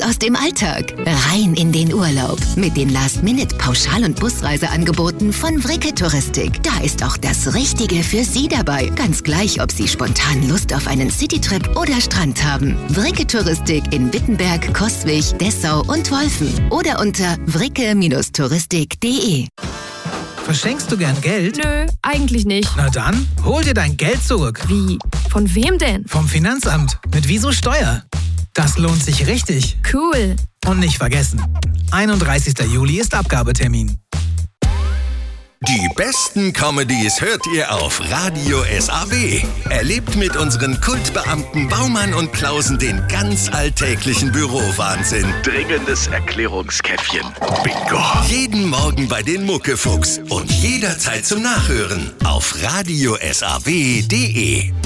aus dem Alltag. Rein in den Urlaub. Mit den Last-Minute-Pauschal- und Busreiseangeboten von Vricke Touristik. Da ist auch das Richtige für Sie dabei. Ganz gleich, ob Sie spontan Lust auf einen Citytrip oder Strand haben. Vricke Touristik in Wittenberg, Coswig, Dessau und Wolfen. Oder unter vricke-touristik.de. Verschenkst du gern Geld? Nö, eigentlich nicht. Na dann, hol dir dein Geld zurück. Wie? Von wem denn? Vom Finanzamt. Mit Wieso Steuer. Das lohnt sich richtig. Cool. Und nicht vergessen, 31. Juli ist Abgabetermin. Die besten Comedies hört ihr auf Radio SAW. Erlebt mit unseren Kultbeamten Baumann und Klausen den ganz alltäglichen Bürowahnsinn. Dringendes Erklärungskäffchen. Bingo. Jeden Morgen bei den Muckefuchs und jederzeit zum Nachhören auf radiosaw.de.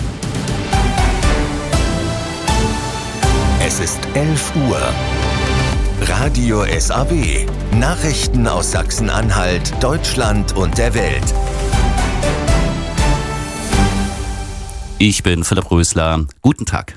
Es ist 11 Uhr. Radio SAW. Nachrichten aus Sachsen-Anhalt, Deutschland und der Welt. Ich bin Philipp Rösler. Guten Tag.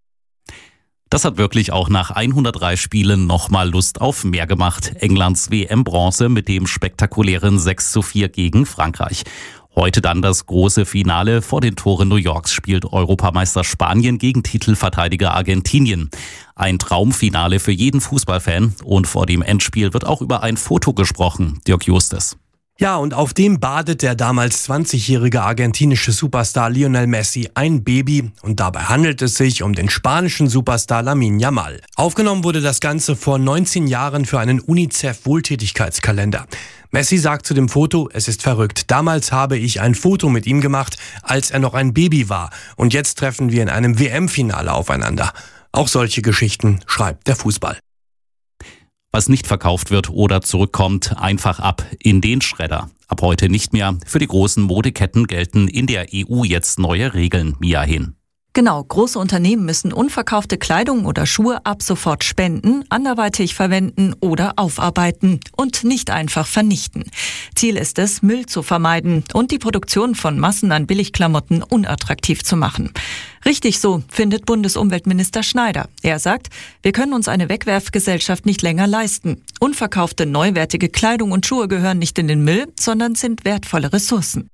Das hat wirklich auch nach 103 Spielen nochmal Lust auf mehr gemacht. Englands WM-Bronze mit dem spektakulären 6:4 gegen Frankreich. Heute dann das große Finale. Vor den Toren New Yorks spielt Europameister Spanien gegen Titelverteidiger Argentinien. Ein Traumfinale für jeden Fußballfan. Und vor dem Endspiel wird auch über ein Foto gesprochen. Dirk Justes. Ja, und auf dem badet der damals 20-jährige argentinische Superstar Lionel Messi ein Baby. Und dabei handelt es sich um den spanischen Superstar Lamine Yamal. Aufgenommen wurde das Ganze vor 19 Jahren für einen UNICEF-Wohltätigkeitskalender. Messi sagt zu dem Foto, es ist verrückt. Damals habe ich ein Foto mit ihm gemacht, als er noch ein Baby war. Und jetzt treffen wir in einem WM-Finale aufeinander. Auch solche Geschichten schreibt der Fußball. Was nicht verkauft wird oder zurückkommt, einfach ab in den Schredder. Ab heute nicht mehr. Für die großen Modeketten gelten in der EU jetzt neue Regeln. Mia Hin. Genau, große Unternehmen müssen unverkaufte Kleidung oder Schuhe ab sofort spenden, anderweitig verwenden oder aufarbeiten und nicht einfach vernichten. Ziel ist es, Müll zu vermeiden und die Produktion von Massen an Billigklamotten unattraktiv zu machen. Richtig so, findet Bundesumweltminister Schneider. Er sagt, wir können uns eine Wegwerfgesellschaft nicht länger leisten. Unverkaufte, neuwertige Kleidung und Schuhe gehören nicht in den Müll, sondern sind wertvolle Ressourcen.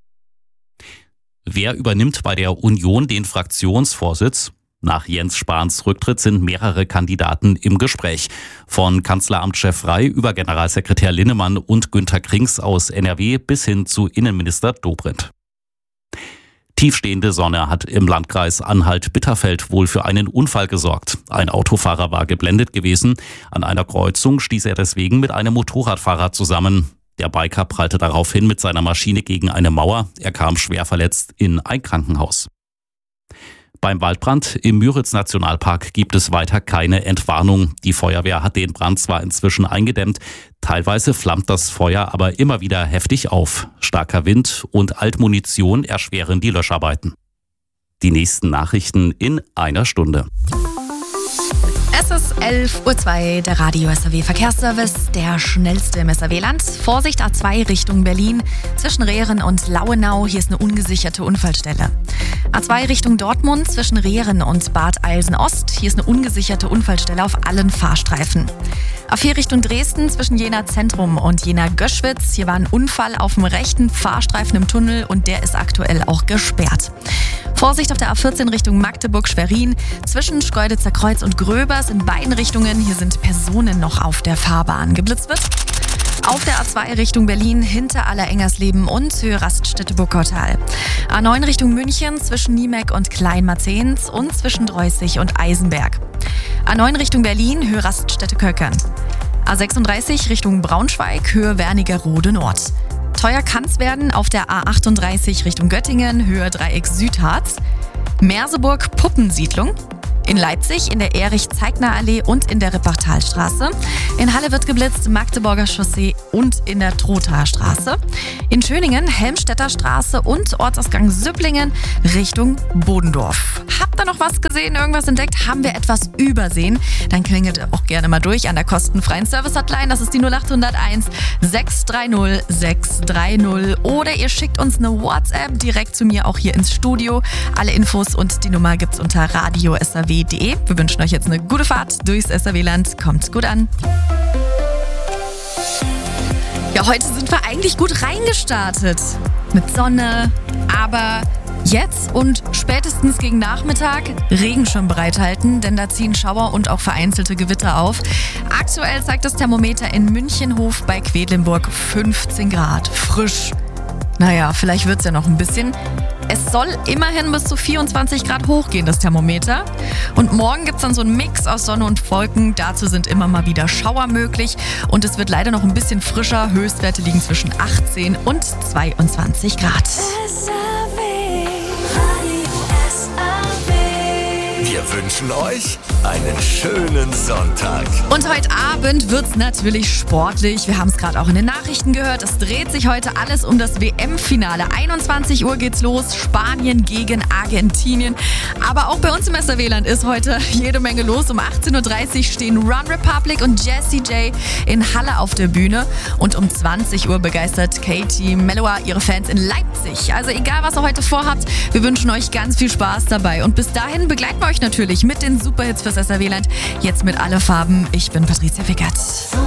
Wer übernimmt bei der Union den Fraktionsvorsitz? Nach Jens Spahns Rücktritt sind mehrere Kandidaten im Gespräch. Von Kanzleramtschef Frey über Generalsekretär Linnemann und Günter Krings aus NRW bis hin zu Innenminister Dobrindt. Tiefstehende Sonne hat im Landkreis Anhalt-Bitterfeld wohl für einen Unfall gesorgt. Ein Autofahrer war geblendet gewesen. An einer Kreuzung stieß er deswegen mit einem Motorradfahrer zusammen. Der Biker prallte daraufhin mit seiner Maschine gegen eine Mauer. Er kam schwer verletzt in ein Krankenhaus. Beim Waldbrand im Müritz-Nationalpark gibt es weiter keine Entwarnung. Die Feuerwehr hat den Brand zwar inzwischen eingedämmt, teilweise flammt das Feuer aber immer wieder heftig auf. Starker Wind und Altmunition erschweren die Löscharbeiten. Die nächsten Nachrichten in einer Stunde. Es ist 11:02 Uhr, der Radio SAW Verkehrsservice, der schnellste im SAW-Land. Vorsicht, A2 Richtung Berlin, zwischen Rehren und Lauenau, hier ist eine ungesicherte Unfallstelle. A2 Richtung Dortmund, zwischen Rehren und Bad Eilsen-Ost, hier ist eine ungesicherte Unfallstelle auf allen Fahrstreifen. A4 Richtung Dresden, zwischen Jena Zentrum und Jena Göschwitz, hier war ein Unfall auf dem rechten Fahrstreifen im Tunnel und der ist aktuell auch gesperrt. Vorsicht auf der A14 Richtung Magdeburg-Schwerin, zwischen Schkeuditzer Kreuz und Gröbers in beiden Richtungen. Hier sind Personen noch auf der Fahrbahn. Geblitzt wird auf der A2 Richtung Berlin, hinter Allerengersleben und Höhe Raststätte-Burgautal. A9 Richtung München, zwischen Niemeck und Kleinmarzehns und zwischen Dreußig und Eisenberg. A9 Richtung Berlin, Höhe Raststätte-Köckern. A36 Richtung Braunschweig, Höhe Wernigerode Nord. Teuer kann's werden auf der A38 Richtung Göttingen, Höhe Dreieck Südharz. Merseburg Puppensiedlung. In Leipzig in der Erich-Zeigner-Allee und in der Rippachtalstraße. In Halle wird geblitzt, Magdeburger Chaussee und in der Trothaer Straße. In Schöningen, Helmstedter Straße und Ortsausgang Süpplingen Richtung Bodendorf. Habt ihr noch was gesehen, irgendwas entdeckt? Haben wir etwas übersehen? Dann klingelt auch gerne mal durch an der kostenfreien Service-Hotline. Das ist die 0801 630 630. Oder ihr schickt uns eine WhatsApp direkt zu mir auch hier ins Studio. Alle Infos und die Nummer gibt's unter Radio SAW sww.de. Wir wünschen euch jetzt eine gute Fahrt durchs SAW-Land. Kommt gut an. Ja, heute sind wir eigentlich gut reingestartet. Mit Sonne, aber jetzt und spätestens gegen Nachmittag Regenschirm bereithalten, denn da ziehen Schauer und auch vereinzelte Gewitter auf. Aktuell zeigt das Thermometer in Münchenhof bei Quedlinburg 15 Grad. Frisch. Naja, vielleicht wird's ja noch ein bisschen. Es soll immerhin bis zu 24 Grad hochgehen, das Thermometer. Und morgen gibt's dann so einen Mix aus Sonne und Wolken. Dazu sind immer mal wieder Schauer möglich. Und es wird leider noch ein bisschen frischer. Höchstwerte liegen zwischen 18 und 22 Grad. Wir wünschen euch einen schönen Sonntag. Und heute Abend wird's natürlich sportlich. Wir haben es gerade auch in den Nachrichten gehört. Es dreht sich heute alles um das WM-Finale. 21 Uhr geht's los. Spanien gegen Argentinien. Aber auch bei uns im SAW-Land ist heute jede Menge los. Um 18.30 Uhr stehen Run Republic und Jessie J in Halle auf der Bühne. Und um 20 Uhr begeistert Katie Melua ihre Fans in Leipzig. Also egal, was ihr heute vorhabt, wir wünschen euch ganz viel Spaß dabei. Und bis dahin begleiten wir euch natürlich mit den Superhits fürs SAW-Land. Jetzt mit Alle Farben. Ich bin Patricia Wickert.